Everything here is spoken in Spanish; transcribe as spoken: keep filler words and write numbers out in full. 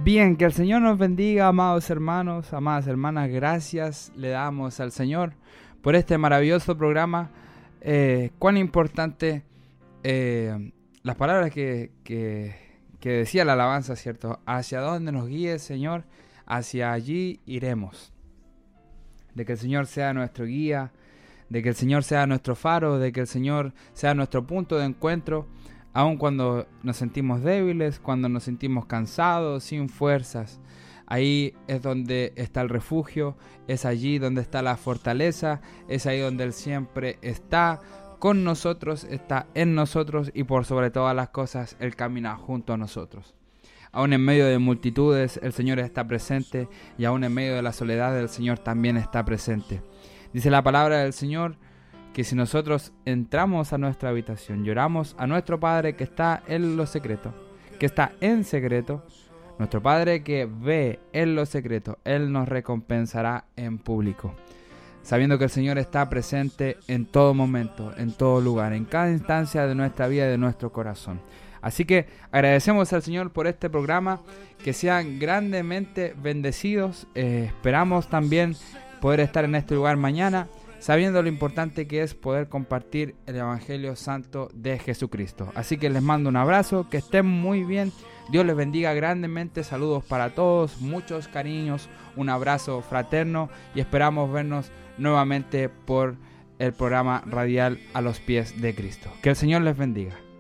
Bien, que el Señor nos bendiga, amados hermanos, amadas hermanas. Gracias le damos al Señor por este maravilloso programa. Eh, cuán importante eh, las palabras que, que, que decía la alabanza, ¿cierto? Hacia dónde nos guíe, Señor, hacia allí iremos. De que el Señor sea nuestro guía, de que el Señor sea nuestro faro, de que el Señor sea nuestro punto de encuentro. Aun cuando nos sentimos débiles, cuando nos sentimos cansados, sin fuerzas, ahí es donde está el refugio, es allí donde está la fortaleza, es ahí donde Él siempre está con nosotros, está en nosotros y por sobre todas las cosas Él camina junto a nosotros. Aún en medio de multitudes el Señor está presente y aún en medio de la soledad el Señor también está presente. Dice la palabra del Señor que si nosotros entramos a nuestra habitación, lloramos a nuestro Padre que está en lo secreto, que está en secreto, nuestro Padre que ve en lo secreto, Él nos recompensará en público. Sabiendo que el Señor está presente en todo momento, en todo lugar, en cada instancia de nuestra vida y de nuestro corazón. Así que agradecemos al Señor por este programa, que sean grandemente bendecidos. Eh, esperamos también poder estar en este lugar mañana, sabiendo lo importante que es poder compartir el Evangelio Santo de Jesucristo. Así que les mando un abrazo, que estén muy bien, Dios les bendiga grandemente, saludos para todos, muchos cariños, un abrazo fraterno y esperamos vernos nuevamente por el programa radial A los Pies de Cristo. Que el Señor les bendiga.